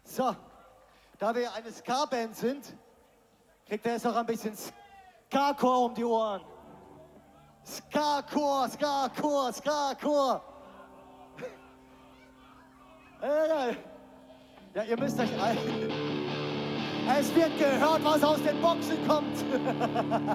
So, da wir eine Ska-Band sind, kriegt er jetzt noch ein bisschen Ska-Chor um die Ohren. Ska-Chor, Ska-Chor, Ska-Chor. Ja, ihr müsst euch ein. Es wird gehört, was aus den Boxen kommt.